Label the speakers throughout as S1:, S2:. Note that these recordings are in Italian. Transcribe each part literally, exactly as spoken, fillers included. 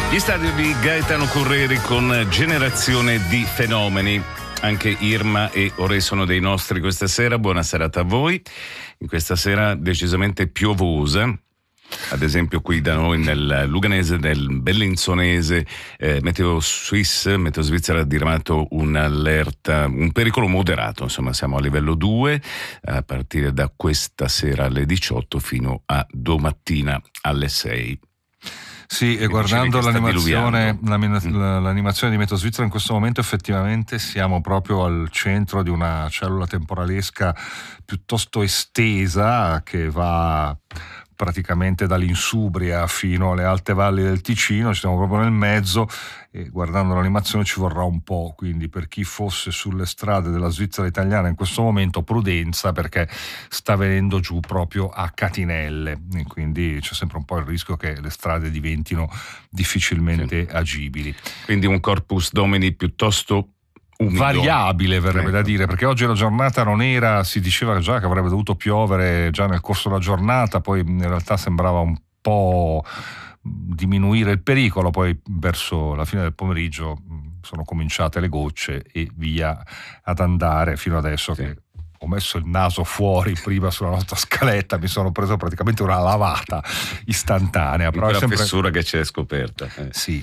S1: Gli stadio di Gaetano Correri con Generazione di fenomeni. Anche Irma e Ore sono dei nostri questa sera. Buona serata a voi. In questa sera decisamente piovosa. Ad esempio qui da noi nel Luganese, nel Bellinzonese, eh, Meteo Suisse, Meteo Svizzera ha diramato un'allerta, un pericolo moderato, insomma siamo a livello due a partire da questa sera alle diciotto fino a domattina alle sei.
S2: Sì, e guardando l'animazione, l'animazione di Meteo Svizzera in questo momento effettivamente siamo proprio al centro di una cellula temporalesca piuttosto estesa che va praticamente dall'Insubria fino alle alte valli del Ticino, ci siamo proprio nel mezzo e guardando l'animazione ci vorrà un po', quindi per chi fosse sulle strade della Svizzera italiana in questo momento prudenza, perché sta venendo giù proprio a catinelle e quindi c'è sempre un po' il rischio che le strade diventino difficilmente sì. agibili.
S1: Quindi un corpus domini piuttosto umido.
S2: Variabile verrebbe
S1: ecco.
S2: da dire, perché oggi la giornata non era, si diceva già che avrebbe dovuto piovere già nel corso della giornata, poi in realtà sembrava un po' diminuire il pericolo, poi verso la fine del pomeriggio sono cominciate le gocce e via ad andare fino adesso sì. che ho messo il naso fuori prima sulla nostra scaletta, mi sono preso praticamente una lavata istantanea. Però
S1: quella
S2: è sempre...
S1: fessura che c'è scoperta. Eh.
S2: Sì.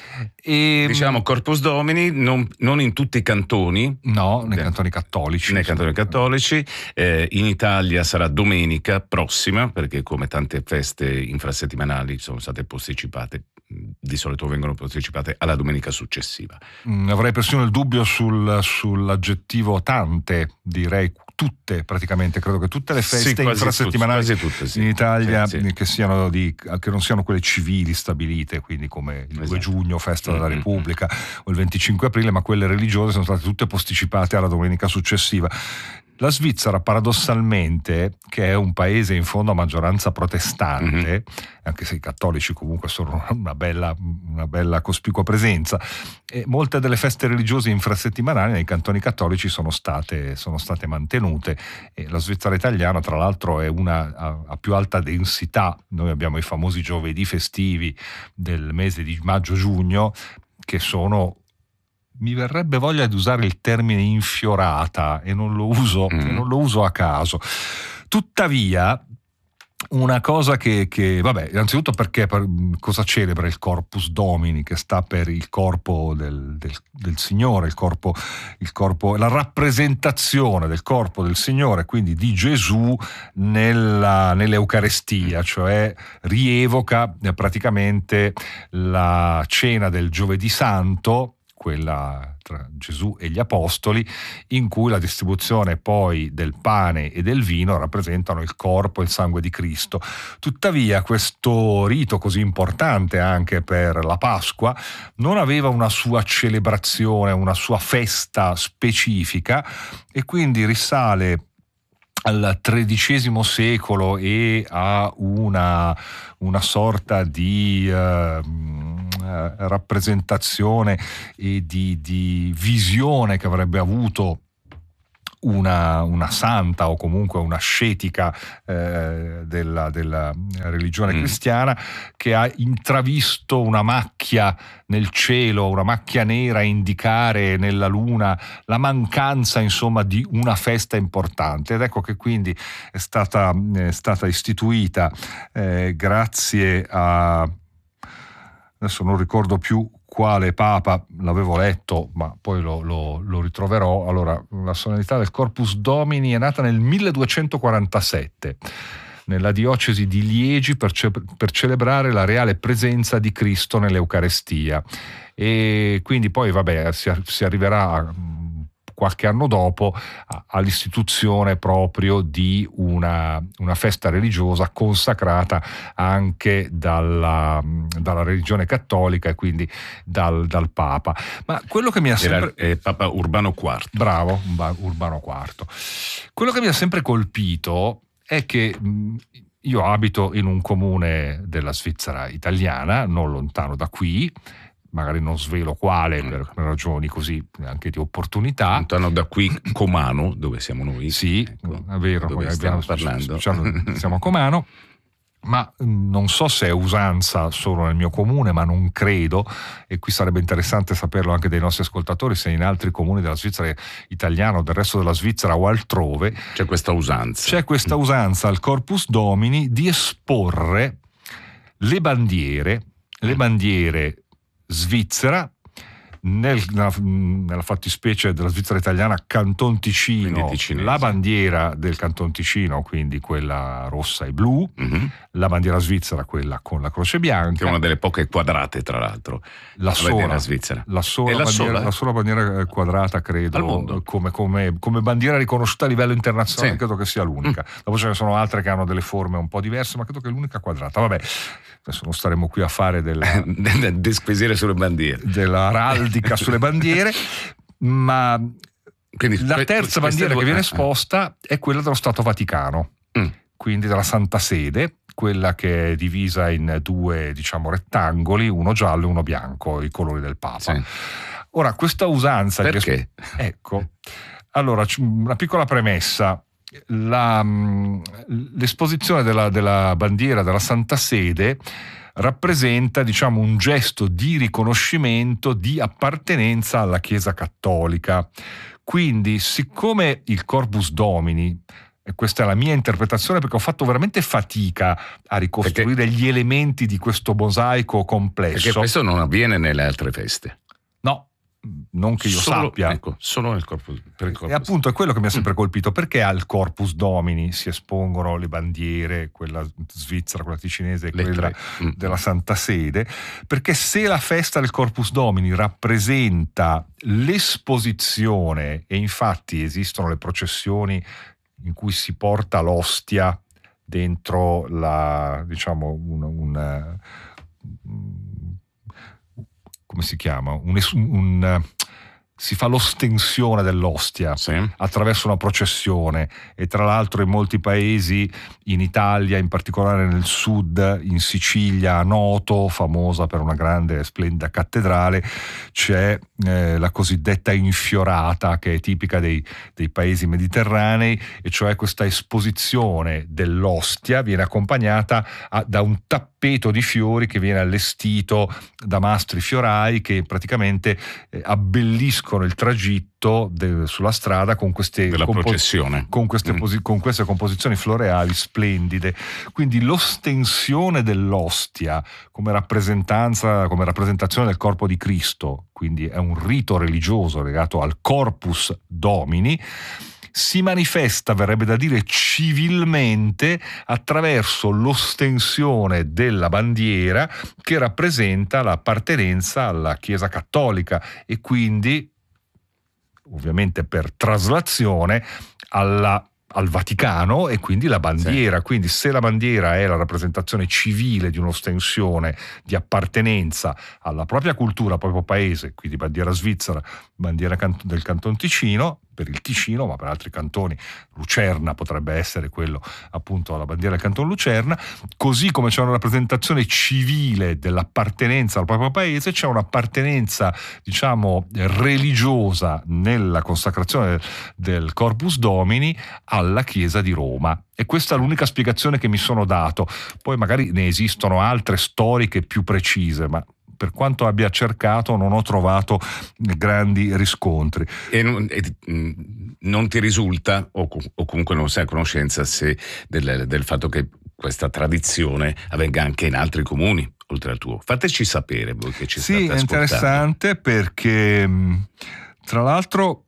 S2: E...
S1: Diciamo Corpus Domini non, non in tutti i cantoni,
S2: no, nei cantoni cattolici,
S1: nei cantoni cattolici. Eh, in Italia sarà domenica prossima, perché come tante feste infrasettimanali sono state posticipate, di solito vengono posticipate alla domenica successiva.
S2: Mm, avrei persino il dubbio sul, sull'aggettivo tante, direi tutte praticamente, credo che tutte le feste
S1: sì,
S2: infrasettimanali
S1: tutte, tutte, sì.
S2: in Italia
S1: sì, sì.
S2: Che, siano di, che non siano quelle civili stabilite, quindi come il esatto. due giugno, festa della mm-hmm. Repubblica, o il venticinque aprile, ma quelle religiose sono state tutte posticipate alla domenica successiva. La Svizzera paradossalmente, che è un paese in fondo a maggioranza protestante, mm-hmm. anche se i cattolici comunque sono una bella, una bella cospicua presenza, e molte delle feste religiose infrasettimanali nei cantoni cattolici sono state, sono state mantenute, e la Svizzera italiana tra l'altro è una a, a più alta densità. Noi abbiamo i famosi giovedì festivi del mese di maggio-giugno che sono, mi verrebbe voglia di usare il termine infiorata e non lo uso, mm. e non lo uso a caso. Tuttavia, una cosa che, che vabbè, innanzitutto perché per, cosa celebra il Corpus Domini, che sta per il corpo del, del, del Signore, il corpo, il corpo, la rappresentazione del corpo del Signore, quindi di Gesù nella, nell'Eucarestia, cioè rievoca praticamente la cena del Giovedì Santo, quella tra Gesù e gli Apostoli, in cui la distribuzione poi del pane e del vino rappresentano il corpo e il sangue di Cristo. Tuttavia questo rito così importante anche per la Pasqua non aveva una sua celebrazione, una sua festa specifica, e quindi risale al tredicesimo secolo e a una, una sorta di uh, rappresentazione e di, di visione che avrebbe avuto una, una santa o comunque una ascetica eh, della, della religione mm. cristiana, che ha intravisto una macchia nel cielo, una macchia nera a indicare nella luna la mancanza insomma di una festa importante, ed ecco che quindi è stata, è stata istituita eh, grazie a, adesso non ricordo più quale papa, l'avevo letto ma poi lo, lo, lo ritroverò. Allora, la solennità del Corpus Domini è nata nel milleduecentoquarantasette nella diocesi di Liegi per, ce- per celebrare la reale presenza di Cristo nell'Eucarestia, e quindi poi vabbè si, si arriverà a, qualche anno dopo all'istituzione proprio di una, una festa religiosa consacrata anche dalla, dalla religione cattolica e quindi dal, dal Papa. Ma quello che mi ha sempre...
S1: Era eh, Papa Urbano quarto.
S2: Bravo, Urbano quarto. Quello che mi ha sempre colpito è che mh, io abito in un comune della Svizzera italiana, non lontano da qui, magari non svelo quale per ragioni così anche di opportunità.
S1: Lontano da qui, Comano, dove siamo noi.
S2: Sì,
S1: ecco,
S2: è vero,
S1: dove
S2: abbiamo,
S1: stiamo parlando.
S2: Siamo a Comano. ma non so se è usanza solo nel mio comune, ma non credo, e qui sarebbe interessante saperlo anche dai nostri ascoltatori, se in altri comuni della Svizzera italiana o del resto della Svizzera o altrove
S1: c'è questa usanza.
S2: C'è questa usanza al Corpus Domini di esporre le bandiere, le bandiere svizzera, Nel, nella, nella fattispecie della Svizzera italiana Canton Ticino, la bandiera del Canton Ticino, quindi quella rossa e blu, mm-hmm. la bandiera svizzera, quella con la croce bianca,
S1: che è una delle poche quadrate, tra l'altro,
S2: la, la sola bandiera
S1: svizzera,
S2: la sola,
S1: la,
S2: bandiera,
S1: sola?
S2: la sola bandiera quadrata, credo,
S1: al mondo.
S2: Come, come, come bandiera riconosciuta a livello internazionale, sì. Credo che sia l'unica. Mm. Dopo ce ne sono altre che hanno delle forme un po' diverse, ma credo che è l'unica quadrata. Vabbè, adesso non staremo qui a fare della
S1: disquisire sulle bandiere,
S2: della araldica sulle bandiere, ma quindi, la terza bandiera due... che viene esposta è quella dello Stato Vaticano, mm. quindi della Santa Sede, quella che è divisa in due, diciamo, rettangoli, uno giallo e uno bianco, i colori del Papa. Sì. Ora, questa usanza...
S1: Perché?
S2: Che... Ecco, allora, una piccola premessa. La, l'esposizione della, della bandiera della Santa Sede rappresenta, diciamo, un gesto di riconoscimento di appartenenza alla Chiesa Cattolica. Quindi, siccome il Corpus Domini, e questa è la mia interpretazione perché ho fatto veramente fatica a ricostruire perché, gli elementi di questo mosaico complesso.
S1: Perché questo non avviene nelle altre feste.
S2: No. Non che io
S1: solo,
S2: sappia,
S1: ecco, solo nel corpus, per il corpus.
S2: E appunto è quello che mi ha sempre mm. colpito, perché al Corpus Domini si espongono le bandiere, quella svizzera, quella ticinese e
S1: le
S2: quella
S1: mm.
S2: della Santa Sede, perché se la festa del Corpus Domini rappresenta l'esposizione, e infatti esistono le processioni in cui si porta l'ostia dentro la, diciamo, un, un, un come si chiama? Un, un, si fa l'ostensione dell'ostia, sì. attraverso una processione, e tra l'altro in molti paesi, in Italia, in particolare nel sud, in Sicilia, a Noto, famosa per una grande e splendida cattedrale, c'è eh, la cosiddetta infiorata, che è tipica dei, dei paesi mediterranei, e cioè questa esposizione dell'ostia viene accompagnata a, da un tappeto di fiori che viene allestito da mastri fiorai che praticamente eh, abbelliscono il tragitto de, sulla strada con queste,
S1: della
S2: compo-
S1: processione.
S2: Con, queste mm. posi- con queste composizioni floreali splendide. Quindi l'ostensione dell'ostia come rappresentanza, come rappresentazione del corpo di Cristo, quindi è un rito religioso legato al Corpus Domini, si manifesta, verrebbe da dire, civilmente attraverso l'ostensione della bandiera che rappresenta l'appartenenza alla Chiesa Cattolica e quindi, ovviamente per traslazione, alla al Vaticano, e quindi la bandiera. Sì. Quindi se la bandiera è la rappresentazione civile di un'ostensione di appartenenza alla propria cultura, al proprio paese, quindi bandiera svizzera, bandiera del Canton Ticino, per il Ticino, ma per altri cantoni, Lucerna potrebbe essere quello, appunto, la bandiera del Canton Lucerna, così come c'è una rappresentazione civile dell'appartenenza al proprio paese, c'è un'appartenenza, diciamo, religiosa nella consacrazione del, del Corpus Domini alla Chiesa di Roma. E questa è l'unica spiegazione che mi sono dato. Poi magari ne esistono altre storiche più precise, ma per quanto abbia cercato non ho trovato grandi riscontri.
S1: E non, e, non ti risulta, o, o comunque non sei a conoscenza se del, del fatto che questa tradizione avvenga anche in altri comuni oltre al tuo? Fateci sapere voi che ci state ascoltando. Sì, è interessante
S2: perché tra l'altro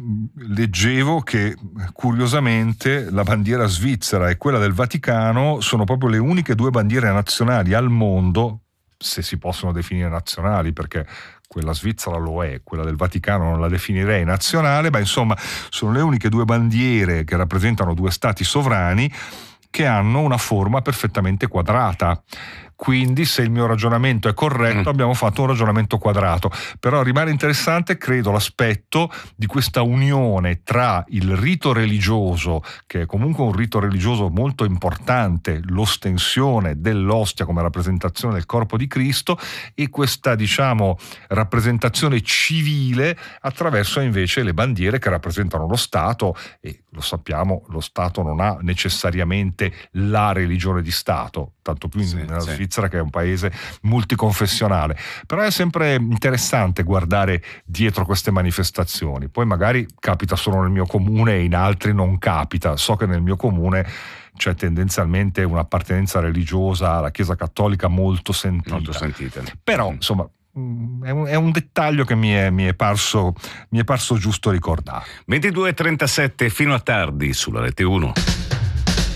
S2: leggevo che curiosamente la bandiera svizzera e quella del Vaticano sono proprio le uniche due bandiere nazionali al mondo, se si possono definire nazionali, perché quella svizzera lo è, quella del Vaticano non la definirei nazionale, ma insomma sono le uniche due bandiere che rappresentano due stati sovrani che hanno una forma perfettamente quadrata. Quindi, se il mio ragionamento è corretto, mm. abbiamo fatto un ragionamento quadrato. Però rimane interessante, credo, l'aspetto di questa unione tra il rito religioso, che è comunque un rito religioso molto importante, l'ostensione dell'ostia come rappresentazione del corpo di Cristo, e questa, diciamo, rappresentazione civile attraverso invece le bandiere che rappresentano lo Stato. E lo sappiamo, lo Stato non ha necessariamente la religione di Stato. tanto più in,
S1: sì,
S2: nella
S1: sì.
S2: Svizzera, che è un paese multiconfessionale. Però è sempre interessante guardare dietro queste manifestazioni. Poi magari capita solo nel mio comune e in altri non capita. So che nel mio comune c'è tendenzialmente un'appartenenza religiosa alla Chiesa Cattolica molto sentita.
S1: Molto sentita.
S2: Però,
S1: Mm.
S2: insomma, è un, è un dettaglio che mi è, mi è parso mi è parso giusto ricordare.
S1: ventidue e trentasette fino a tardi sulla Rete uno.